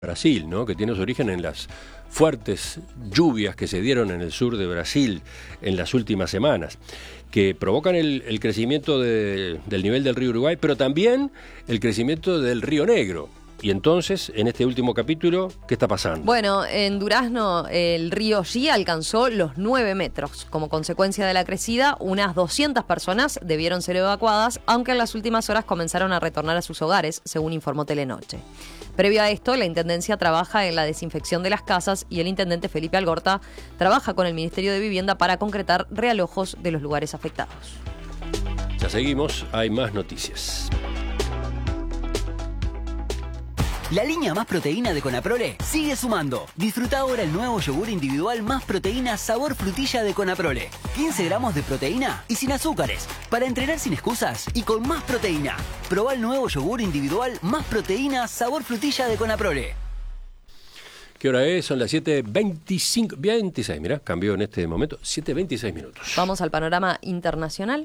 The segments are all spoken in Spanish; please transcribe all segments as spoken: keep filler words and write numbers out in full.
Brasil, ¿no? Que tiene su origen en las fuertes lluvias que se dieron en el sur de Brasil en las últimas semanas, que provocan el, el crecimiento de, del nivel del río Uruguay, pero también el crecimiento del río Negro. Y entonces, en este último capítulo, ¿qué está pasando? Bueno, en Durazno el río Yi alcanzó los nueve metros. Como consecuencia de la crecida, unas doscientas personas debieron ser evacuadas, aunque en las últimas horas comenzaron a retornar a sus hogares, según informó Telenoche. Previo a esto, la Intendencia trabaja en la desinfección de las casas y el intendente Felipe Algorta trabaja con el Ministerio de Vivienda para concretar realojos de los lugares afectados. Ya seguimos, hay más noticias. La línea Más Proteína de Conaprole sigue sumando. Disfruta ahora el nuevo yogur individual Más Proteína sabor frutilla de Conaprole. quince gramos de proteína y sin azúcares. Para entrenar sin excusas y con más proteína. Probá el nuevo yogur individual Más Proteína sabor frutilla de Conaprole. ¿Qué hora es? Son las siete veinticinco, veintiséis, mirá, cambió en este momento, siete veintiséis minutos. Vamos al panorama internacional.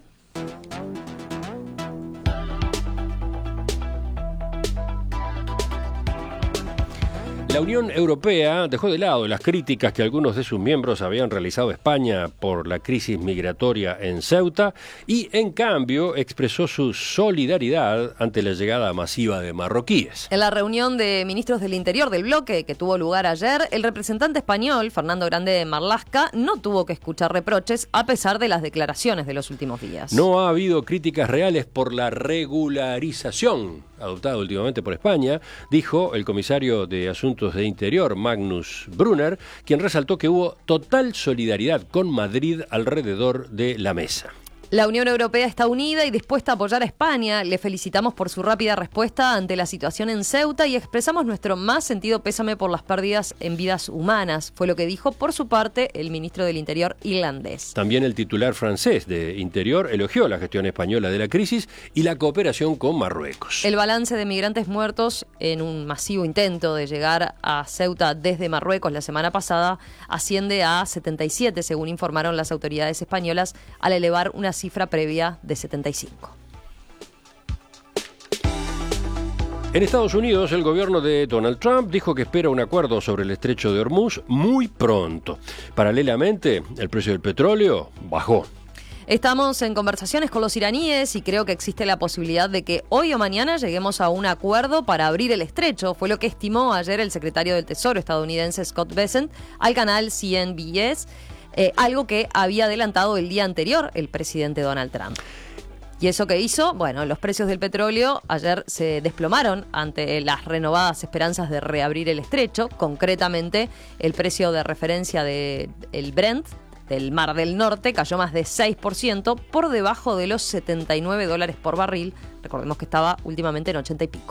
La Unión Europea dejó de lado las críticas que algunos de sus miembros habían realizado a España por la crisis migratoria en Ceuta y, en cambio, expresó su solidaridad ante la llegada masiva de marroquíes. En la reunión de ministros del Interior del bloque que tuvo lugar ayer, el representante español, Fernando Grande Marlaska, no tuvo que escuchar reproches a pesar de las declaraciones de los últimos días. No ha habido críticas reales por la regularización adoptada últimamente por España, dijo el comisario de Asuntos de Interior, Magnus Brunner, quien resaltó que hubo total solidaridad con Madrid alrededor de la mesa. La Unión Europea está unida y dispuesta a apoyar a España. Le felicitamos por su rápida respuesta ante la situación en Ceuta y expresamos nuestro más sentido pésame por las pérdidas en vidas humanas, fue lo que dijo por su parte el ministro del Interior irlandés. También el titular francés de Interior elogió la gestión española de la crisis y la cooperación con Marruecos. El balance de migrantes muertos en un masivo intento de llegar a Ceuta desde Marruecos la semana pasada asciende a setenta y siete, según informaron las autoridades españolas, al elevar una cifra previa de setenta y cinco. En Estados Unidos, el gobierno de Donald Trump dijo que espera un acuerdo sobre el estrecho de Hormuz muy pronto. Paralelamente, el precio del petróleo bajó. Estamos en conversaciones con los iraníes y creo que existe la posibilidad de que hoy o mañana lleguemos a un acuerdo para abrir el estrecho, fue lo que estimó ayer el secretario del Tesoro estadounidense Scott Bessent al canal C N B S, eh, algo que había adelantado el día anterior el presidente Donald Trump. ¿Y eso qué hizo? Bueno, los precios del petróleo ayer se desplomaron ante las renovadas esperanzas de reabrir el estrecho. Concretamente, el precio de referencia del Brent del Mar del Norte cayó más de seis por ciento por debajo de los setenta y nueve dólares por barril. Recordemos que estaba últimamente en ochenta y pico.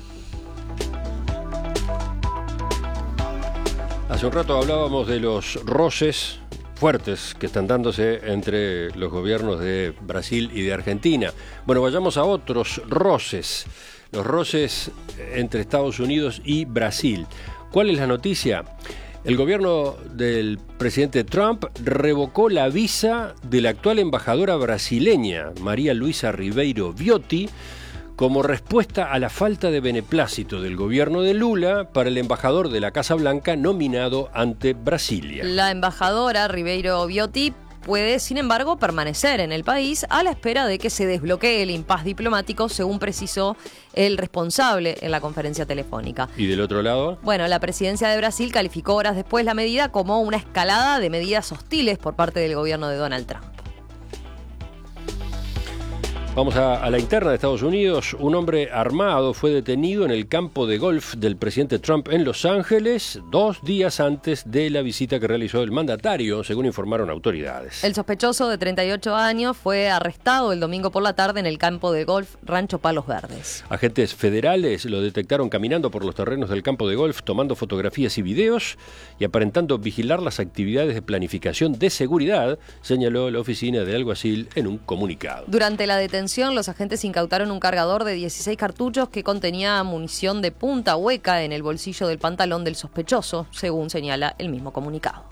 Hace un rato hablábamos de los roces fuertes que están dándose entre los gobiernos de Brasil y de Argentina. Bueno, vayamos a otros roces, los roces entre Estados Unidos y Brasil. ¿Cuál es la noticia? El gobierno del presidente Trump revocó la visa de la actual embajadora brasileña, María Luisa Ribeiro Viotti, como respuesta a la falta de beneplácito del gobierno de Lula para el embajador de la Casa Blanca nominado ante Brasilia. La embajadora Ribeiro Viotti puede, sin embargo, permanecer en el país a la espera de que se desbloquee el impas diplomático, según precisó el responsable en la conferencia telefónica. ¿Y del otro lado? Bueno, la presidencia de Brasil calificó horas después la medida como una escalada de medidas hostiles por parte del gobierno de Donald Trump. Vamos a, a la interna de Estados Unidos. Un hombre armado fue detenido en el campo de golf del presidente Trump en Los Ángeles dos días antes de la visita que realizó el mandatario, según informaron autoridades. El sospechoso de treinta y ocho años fue arrestado el domingo por la tarde en el campo de golf Rancho Palos Verdes. Agentes federales lo detectaron caminando por los terrenos del campo de golf, tomando fotografías y videos y aparentando vigilar las actividades de planificación de seguridad, señaló la oficina del alguacil en un comunicado. Durante la detención, los agentes incautaron un cargador de dieciséis cartuchos que contenía munición de punta hueca en el bolsillo del pantalón del sospechoso, según señala el mismo comunicado.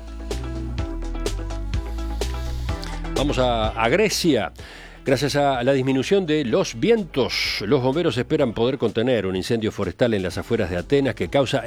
Vamos a, a Grecia. Gracias a la disminución de los vientos, los bomberos esperan poder contener un incendio forestal en las afueras de Atenas que causa